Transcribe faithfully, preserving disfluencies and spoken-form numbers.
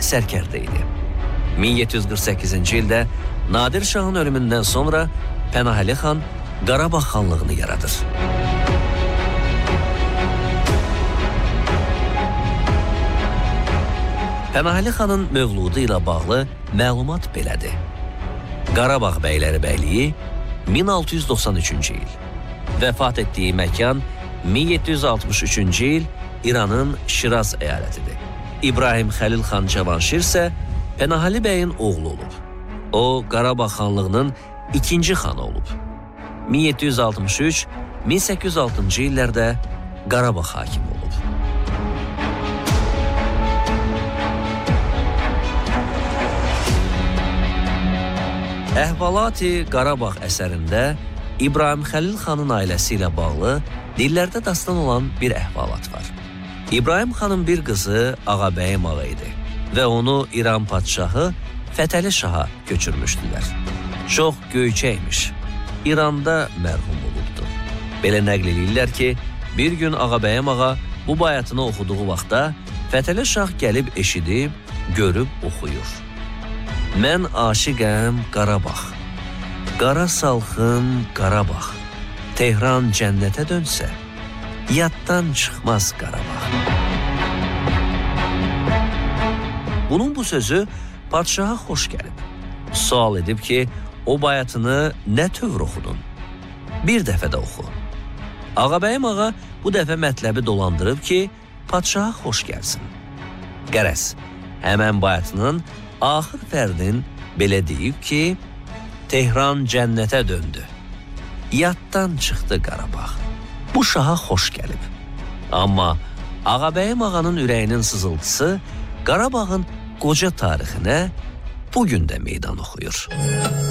sərkərdə idi. min yeddi yüz qırx səkkizinci ildə Nadir Şahın ölümündən sonra Pənahəli xan Qarabağ xanlığını yaradır. Pənahəli xanın mövludu ilə bağlı məlumat belədir. Qarabağ bəyləri bəyliyi min altı yüz doxsan üçüncü il. Vəfat etdiyi məkan min yeddi yüz altmış üçüncü il İranın Şiraz əyalətidir. İbrahim Xəlil xan Cavanşir isə Pənahəli bəyin oğlu olub. O, Qarabağ xanlığının ikinci xanı olub. min yeddi yüz altmış üç - min səkkiz yüz altıncı illərdə Qarabağ hakimi olub. Əhvalati Qarabağ əsərində İbrahim Xəlil xanın ailəsi ilə bağlı dillərdə dastan olan bir əhvalat var. İbrahim xanın bir qızı Ağabəyim ağa idi və onu İran padşahı Fətəli Şaha köçürmüşdülər. Çox göyçəkmiş, İranda mərhum olubdu. Belə nəql edirlər ki, bir gün Ağabəyim ağa bu bayatını oxuduğu vaxtda Fətəli Şah gəlib eşidib, görüb oxuyur. Mən aşiqəm Qarabağ, qara salxım Qarabağ, Tehran cənnətə dönsə, yaddan çıxmaz Qarabağ. Bunun bu sözü padşaha xoş gəlib. Sual edib ki, o bayatını nə tövr oxudun? Bir dəfə də oxu. Ağabəyim ağa bu dəfə mətləbi dolandırıb ki, padşaha xoş gəlsin. Qərəz, həmən bayatının axır fərdin belə deyib ki, Tehran cənnətə döndü, yaddan çıxdı Qarabağ. Bu şaha xoş gəlib. Amma Ağabəyim ağanın ürəyinin sızıltısı Qarabağın qoca tarixinə bugün də meydan oxuyur.